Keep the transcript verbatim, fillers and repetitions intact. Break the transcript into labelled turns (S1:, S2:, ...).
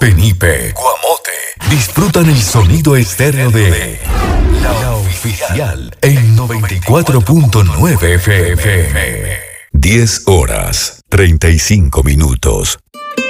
S1: Guapenipe, Guamote, disfrutan el sonido estéreo de La Oficial en noventa y cuatro punto nueve F M. diez horas, treinta y cinco minutos.